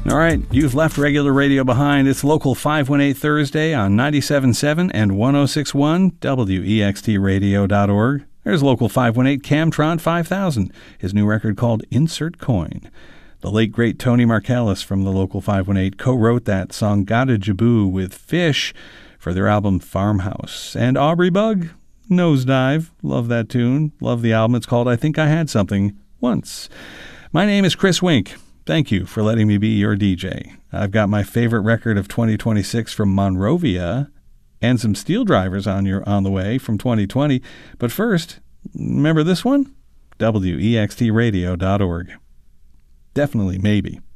All right, you've left regular radio behind. It's Local 518 Thursday on 97.7 and 106.1 WEXTradio.org. There's Local 518 Camtron 5000, his new record called Insert Coin. The late, great Tony Markellis from the Local 518 co-wrote that song Gotta Jaboo with Fish for their album Farmhouse. And Aubrey Bug, Nosedive. Love that tune. Love the album. It's called I Think I Had Something Once. My name is Chris Wink. Thank you for letting me be your DJ. I've got my favorite record of 2026 from Monrovia and some Steel Drivers on the way from 2020. But first, remember this one? WEXTradio.org. Definitely, maybe.